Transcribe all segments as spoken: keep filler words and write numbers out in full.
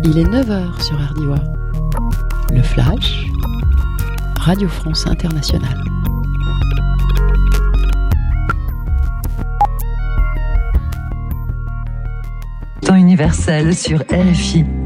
Il est neuf heures sur R D I W A. Le Flash, Radio France Internationale. Temps universel sur R F I.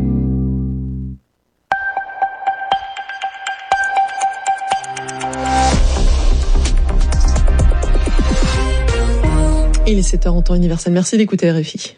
Il est sept heures en temps universel. Merci d'écouter R F I.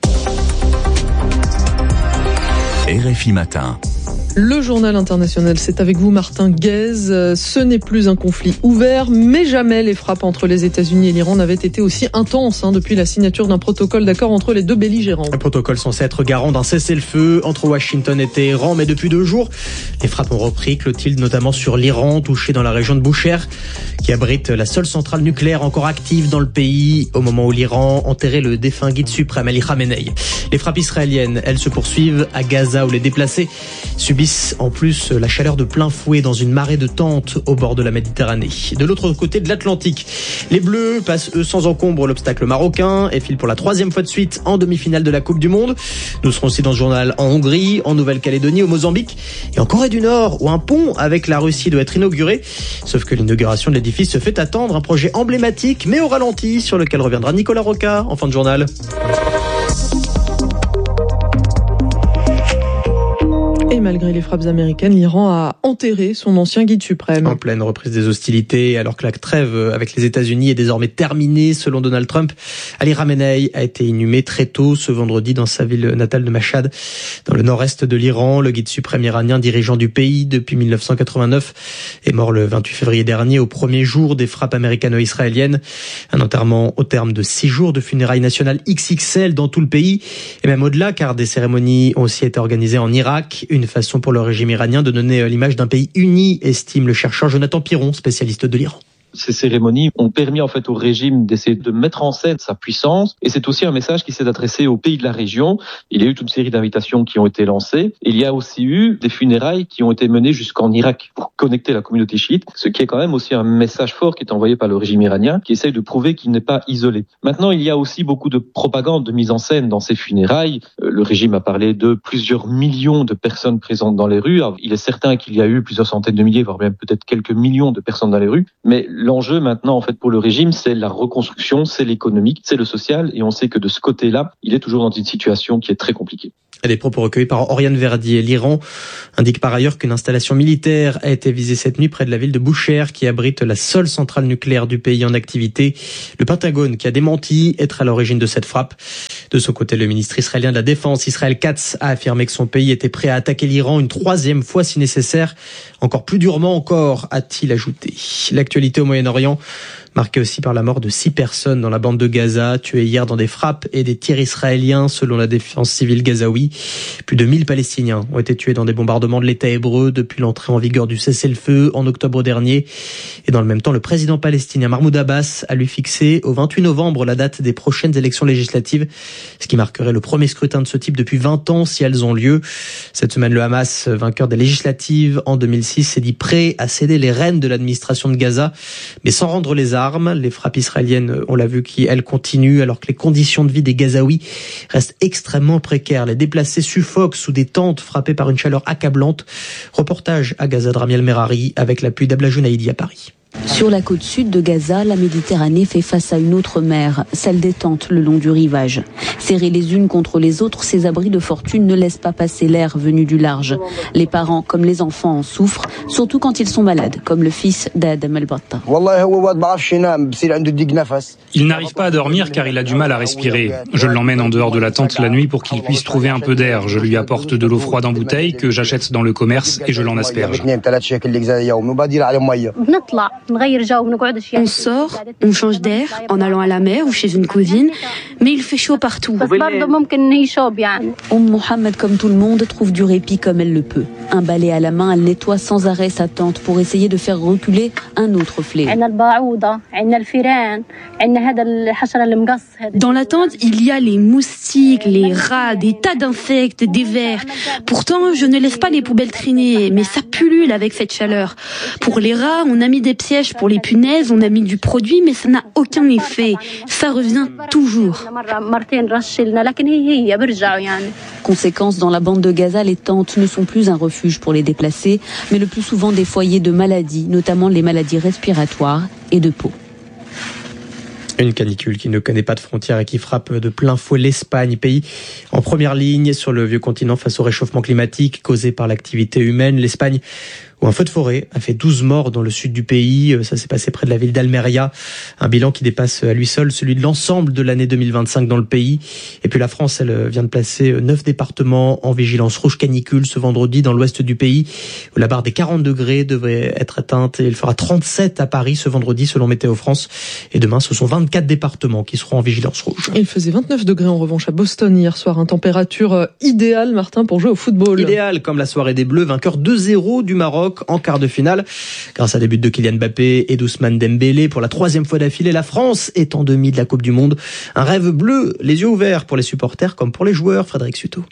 R F I Matin. Le journal international, c'est avec vous Martin Guez. Ce n'est plus un conflit ouvert, mais jamais les frappes entre les États-Unis et l'Iran n'avaient été aussi intenses hein, depuis la signature d'un protocole d'accord entre les deux belligérants. Un protocole censé être garant d'un cessez-le-feu entre Washington et Téhéran, mais depuis deux jours, les frappes ont repris, Clotilde, notamment sur l'Iran, touché dans la région de Boucher, qui abrite la seule centrale nucléaire encore active dans le pays, au moment où l'Iran enterrait le défunt guide suprême Ali Khamenei. Les frappes israéliennes, elles se poursuivent à Gaza, où les déplacés subissent en plus la chaleur de plein fouet dans une marée de tentes au bord de la Méditerranée. De l'autre côté de l'Atlantique, les Bleus passent eux sans encombre l'obstacle marocain et filent pour la troisième fois de suite en demi-finale de la Coupe du Monde. Nous serons aussi dans ce journal en Hongrie, en Nouvelle-Calédonie, au Mozambique et en Corée du Nord, où un pont avec la Russie doit être inauguré. Sauf que l'inauguration de l'édifice se fait attendre, un projet emblématique mais au ralenti sur lequel reviendra Nicolas Roca en fin de journal. Et malgré les frappes américaines, l'Iran a enterré son ancien guide suprême. En pleine reprise des hostilités, alors que la trêve avec les États-Unis est désormais terminée, selon Donald Trump, Ali Khamenei a été inhumé très tôt ce vendredi dans sa ville natale de Mashhad, dans le nord-est de l'Iran. Le guide suprême iranien, dirigeant du pays depuis mille neuf cent quatre-vingt-neuf, est mort le vingt-huit février dernier, au premier jour des frappes américano-israéliennes. Un enterrement au terme de six jours de funérailles nationales X X L dans tout le pays, et même au-delà, car des cérémonies ont aussi été organisées en Irak. Une façon pour le régime iranien de donner l'image d'un pays uni, estime le chercheur Jonathan Piron, spécialiste de l'Iran. Ces cérémonies ont permis en fait au régime d'essayer de mettre en scène sa puissance, et c'est aussi un message qui s'est adressé aux pays de la région. Il y a eu toute une série d'invitations qui ont été lancées. Il y a aussi eu des funérailles qui ont été menées jusqu'en Irak pour connecter la communauté chiite, ce qui est quand même aussi un message fort qui est envoyé par le régime iranien, qui essaye de prouver qu'il n'est pas isolé. Maintenant, il y a aussi beaucoup de propagande, de mise en scène dans ces funérailles. Le régime a parlé de plusieurs millions de personnes présentes dans les rues. Alors, il est certain qu'il y a eu plusieurs centaines de milliers, voire même peut-être quelques millions de personnes dans les rues, mais l'enjeu maintenant en fait pour le régime, c'est la reconstruction, c'est l'économique, c'est le social, et on sait que de ce côté-là, il est toujours dans une situation qui est très compliquée. Des propos recueillis par Oriane Verdier. L'Iran indique par ailleurs qu'une installation militaire a été visée cette nuit près de la ville de Boucher, qui abrite la seule centrale nucléaire du pays en activité. Le Pentagone qui a démenti être à l'origine de cette frappe. De son côté, le ministre israélien de la Défense, Israël Katz, a affirmé que son pays était prêt à attaquer l'Iran une troisième fois si nécessaire. Encore plus durement encore, a-t-il ajouté. L'actualité au Moyen-Orient, marquée aussi par la mort de six personnes dans la bande de Gaza, tuées hier dans des frappes et des tirs israéliens, selon la défense civile gazaoui. Plus de mille Palestiniens ont été tués dans des bombardements de l'État hébreu depuis l'entrée en vigueur du cessez-le-feu en octobre dernier. Et dans le même temps, le président palestinien Mahmoud Abbas a lui fixé au vingt-huit novembre la date des prochaines élections législatives, ce qui marquerait le premier scrutin de ce type depuis vingt ans si elles ont lieu. Cette semaine, le Hamas, vainqueur des législatives en deux mille six, s'est dit prêt à céder les rênes de l'administration de Gaza, mais sans rendre les armes. Les frappes israéliennes, on l'a vu, qui elles continuent alors que les conditions de vie des Gazaouis restent extrêmement précaires. Les déplacés suffoquent sous des tentes frappées par une chaleur accablante. Reportage à Gaza de Ramiel Merari avec l'appui d'Abla Junaïdi à Paris. Sur la côte sud de Gaza, la Méditerranée fait face à une autre mer, celle des tentes le long du rivage. Serrées les unes contre les autres, ces abris de fortune ne laissent pas passer l'air venu du large. Les parents comme les enfants en souffrent, surtout quand ils sont malades, comme le fils d'Adam El-Batta. Il n'arrive pas à dormir car il a du mal à respirer. Je l'emmène en dehors de la tente la nuit pour qu'il puisse trouver un peu d'air. Je lui apporte de l'eau froide en bouteille que j'achète dans le commerce et je l'en asperge. On sort, on change d'air en allant à la mer ou chez une cousine, mais il fait chaud partout. Oum Mohamed, comme tout le monde, trouve du répit comme elle le peut. Un balai à la main, elle nettoie sans arrêt sa tente pour essayer de faire reculer un autre fléau. Dans la tente, il y a les moustiques, les rats, des tas d'insectes, des vers. Pourtant, je ne laisse pas les poubelles traîner, mais ça pullule avec cette chaleur. Pour les rats, on a mis des psy piège pour les punaises, on a mis du produit, mais ça n'a aucun effet. Ça revient toujours. Conséquence, dans la bande de Gaza, les tentes ne sont plus un refuge pour les déplacés, mais le plus souvent des foyers de maladies, notamment les maladies respiratoires et de peau. Une canicule qui ne connaît pas de frontières et qui frappe de plein fouet l'Espagne, pays en première ligne sur le vieux continent face au réchauffement climatique causé par l'activité humaine. L'Espagne, où un feu de forêt a fait douze morts dans le sud du pays. Ça s'est passé près de la ville d'Almeria. Un bilan qui dépasse à lui seul celui de l'ensemble de l'année deux mille vingt-cinq dans le pays. Et puis la France, elle vient de placer neuf départements en vigilance rouge canicule ce vendredi dans l'ouest du pays, où la barre des quarante degrés devrait être atteinte. Et il fera trente-sept à Paris ce vendredi selon Météo France. Et demain, ce sont vingt-quatre départements qui seront en vigilance rouge. Il faisait vingt-neuf degrés en revanche à Boston hier soir. Une température idéale, Martin, pour jouer au football. Idéal comme la soirée des Bleus, vainqueur deux zéro du Maroc en quart de finale. Grâce à des buts de Kylian Mbappé et d'Ousmane Dembélé, pour la troisième fois d'affilée, la France est en demi de la Coupe du Monde. Un rêve bleu, les yeux ouverts pour les supporters comme pour les joueurs. Frédéric Suto.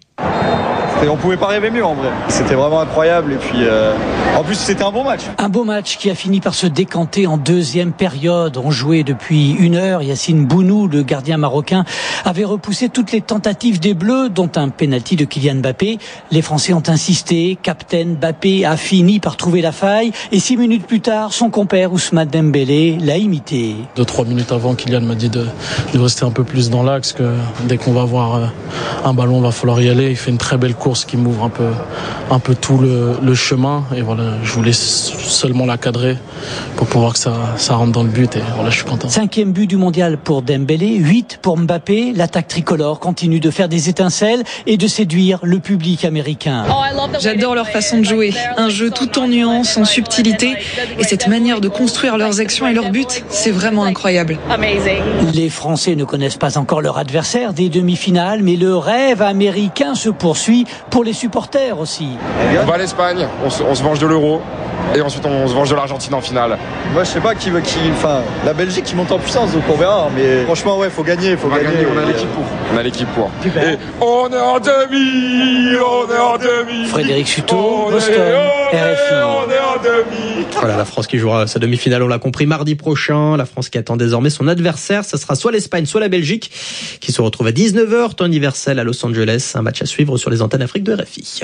On pouvait pas rêver mieux en vrai. C'était vraiment incroyable et puis euh, en plus c'était un bon match. Un beau match qui a fini par se décanter en deuxième période. On jouait depuis une heure. Yacine Bounou, le gardien marocain, avait repoussé toutes les tentatives des Bleus, dont un pénalty de Kylian Mbappé. Les Français ont insisté. Captain Mbappé a fini par trouver la faille et six minutes plus tard, son compère Ousmane Dembélé l'a imité. Deux trois minutes avant, Kylian m'a dit de, de rester un peu plus dans l'axe, que dès qu'on va avoir un ballon, il va falloir y aller. Il fait une très belle course qui m'ouvre un peu, un peu tout le, le chemin et voilà, je voulais seulement la cadrer pour pouvoir que ça, ça rentre dans le but et voilà, je suis content. Cinquième but du mondial pour Dembélé, huit pour Mbappé. L'attaque tricolore continue de faire des étincelles et de séduire le public américain. J'adore leur façon de jouer, un jeu tout en nuances, en subtilité, et cette manière de construire leurs actions et leurs buts, c'est vraiment incroyable. Les Français ne connaissent pas encore leur adversaire des demi-finales, mais le rêve américain se poursuit pour les supporters aussi. On va à l'Espagne, on se, on se venge de l'Euro et ensuite on se venge de l'Argentine en finale. Moi je sais pas qui veut qui, enfin la Belgique qui monte en puissance donc on verra, mais franchement ouais faut gagner, faut on gagner. gagner. On a l'équipe pour. On a l'équipe pour. Et on est en demi, on est en demi. Frédéric Suto, Boston, R F I. On est en demi. Voilà, la France qui jouera sa demi-finale, on l'a compris, mardi prochain. La France qui attend désormais son adversaire, ça sera soit l'Espagne, soit la Belgique, qui se retrouve à dix-neuf heures, temps universel à Los Angeles. Un match à suivre sur les antennes Afrique de R F I.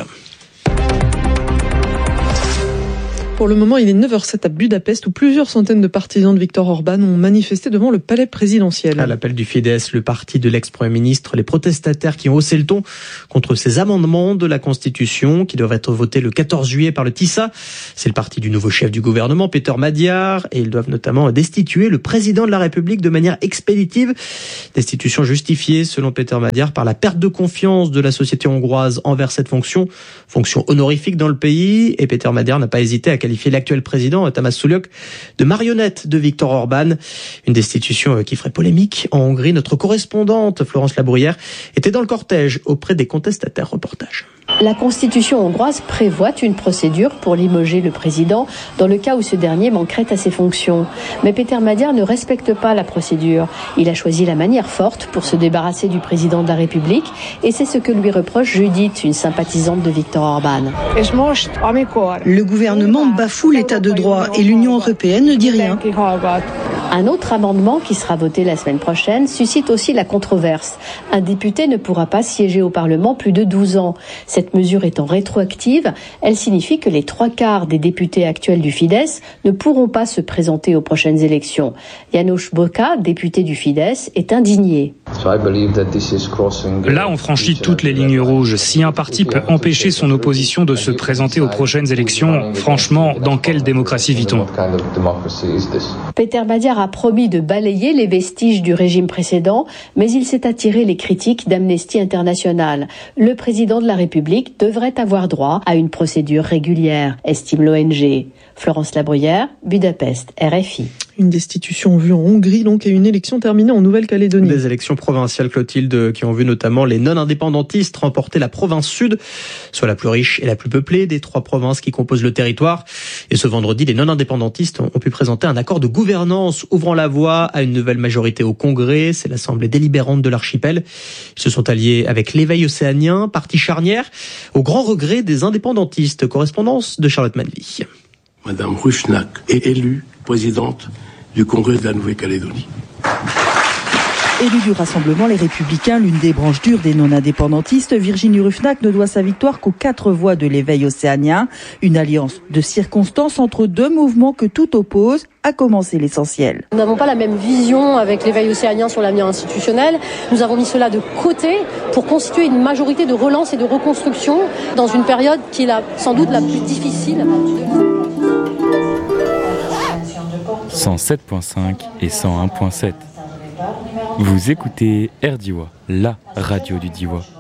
Pour le moment, il est neuf heures sept à Budapest où plusieurs centaines de partisans de Viktor Orban ont manifesté devant le palais présidentiel. À l'appel du Fidesz, le parti de l'ex-premier ministre, les protestataires qui ont haussé le ton contre ces amendements de la Constitution qui doivent être votés le quatorze juillet par le T I S A. C'est le parti du nouveau chef du gouvernement, Peter Magyar, et ils doivent notamment destituer le président de la République de manière expéditive. Destitution justifiée, selon Peter Magyar, par la perte de confiance de la société hongroise envers cette fonction, fonction honorifique dans le pays. Et Peter Magyar n'a pas hésité à qualifier l'actuel président, Tamás Suluk, de marionnette de Viktor Orban. Une destitution qui ferait polémique en Hongrie. Notre correspondante, Florence Labruyère, était dans le cortège auprès des contestataires. Reportage. La Constitution hongroise prévoit une procédure pour limoger le président dans le cas où ce dernier manquerait à ses fonctions. Mais Peter Magyar ne respecte pas la procédure. Il a choisi la manière forte pour se débarrasser du président de la République et c'est ce que lui reproche Judith, une sympathisante de Viktor Orban. Le gouvernement bafoue l'état de droit et l'Union européenne ne dit rien. Un autre amendement qui sera voté la semaine prochaine suscite aussi la controverse. Un député ne pourra pas siéger au Parlement plus de douze ans. Cette mesure étant rétroactive, elle signifie que les trois quarts des députés actuels du Fidesz ne pourront pas se présenter aux prochaines élections. János Boka, député du Fidesz, est indigné. Là, on franchit toutes les lignes rouges. Si un parti peut empêcher son opposition de se présenter aux prochaines élections, franchement, dans quelle démocratie vit-on ? Peter Magyar a promis de balayer les vestiges du régime précédent, mais il s'est attiré les critiques d'Amnesty International. Le président de la République devrait avoir droit à une procédure régulière, estime l'O N G. Florence Labruyère, Budapest, R F I. Une destitution vue en Hongrie, donc, et une élection terminée en Nouvelle-Calédonie. Des élections provinciales, Clotilde, qui ont vu notamment les non-indépendantistes remporter la province sud, soit la plus riche et la plus peuplée des trois provinces qui composent le territoire. Et ce vendredi, les non-indépendantistes ont pu présenter un accord de gouvernance ouvrant la voie à une nouvelle majorité au Congrès. C'est l'Assemblée délibérante de l'archipel. Ils se sont alliés avec l'Éveil océanien, parti charnière, au grand regret des indépendantistes. Correspondance de Charlotte Manvy. Madame Rushnak est élue présidente du Congrès de la Nouvelle-Calédonie. Élu du Rassemblement Les Républicains, l'une des branches dures des non-indépendantistes, Virginie Ruffnac ne doit sa victoire qu'aux quatre voix de l'éveil océanien. Une alliance de circonstances entre deux mouvements que tout oppose, à commencer l'essentiel. Nous n'avons pas la même vision avec l'éveil océanien sur l'avenir institutionnel. Nous avons mis cela de côté pour constituer une majorité de relance et de reconstruction dans une période qui est la, sans doute la plus difficile. cent sept virgule cinq et cent un virgule sept. Vous écoutez R D I W A, la radio du Diois.